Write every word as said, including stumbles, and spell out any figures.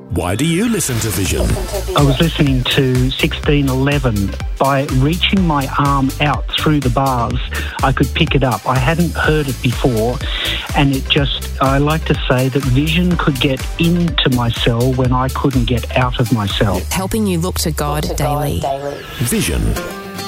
Why do you listen to Vision? I was listening to sixteen eleven. By reaching my arm out through the bars, I could pick it up. I hadn't heard it before, and it just, I like to say that Vision could get into my cell when I couldn't get out of my cell. Helping you look to God, Look to daily. God daily. Vision